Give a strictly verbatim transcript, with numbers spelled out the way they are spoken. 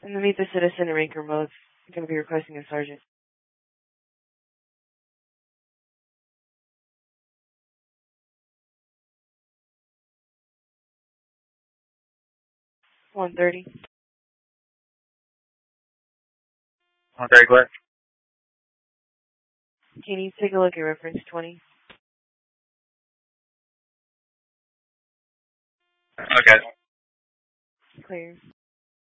And the meet the citizen and rank both going to be requesting a sergeant. one thirty. one thirty, clear. Can you take a look at reference twenty? Okay. Clear.